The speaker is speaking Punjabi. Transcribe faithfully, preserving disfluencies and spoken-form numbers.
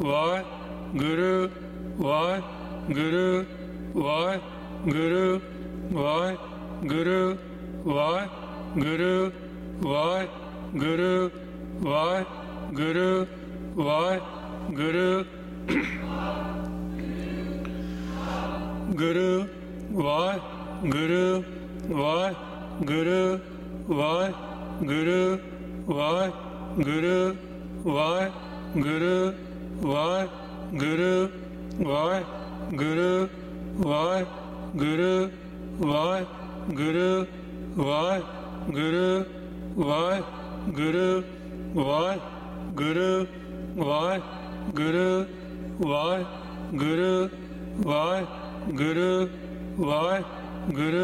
ਵਾਹਿਗੁਰੂ ਵਾਹਿਗੁਰੂ ਵਾਹਿਗੁਰੂ ਵਾਹਿਗੁਰੂ ਵਾਹਿਗੁਰੂ ਵਾਹਿਗੁਰੂ ਵਾਹਿਗੁਰੂ ਵਾਹਿਗੁਰੂ ਗੁਰੂ ਵਾਹਿਗੁਰੂ ਵਾਹਿਗੁਰੂ ਵਾਹਿਗੁਰੂ ਵਾਹਿਗੁਰੂ ਵਾਹਿਗੁਰੂ ਵਾਹਿਗੁਰੂ ਵਾਹਿਗੁਰੂ ਵਾਹਿਗੁਰੂ ਵਾਹਿਗੁਰੂ ਵਾਹਿਗੁਰੂ ਵਾਹਿਗੁਰੂ ਵਾਹਿਗੁਰੂ ਵਾਹਿਗੁਰੂ ਵਾਹਿਗੁਰੂ ਵਾਹਿਗੁਰੂ ਵਾਹਿਗੁਰੂ